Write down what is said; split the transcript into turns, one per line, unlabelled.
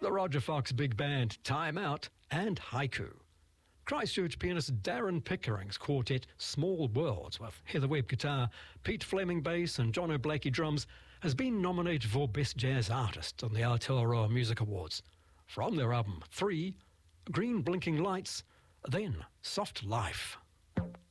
the Roger Fox Big Band, Time Out, and Haiku. Christchurch pianist Darren Pickering's quartet Small Worlds, with Heather Webb guitar, Pete Fleming bass and John O'Blakey drums, has been nominated for Best Jazz Artist on the Aotearoa Music Awards. From their album 3, Green Blinking Lights, then Soft Life.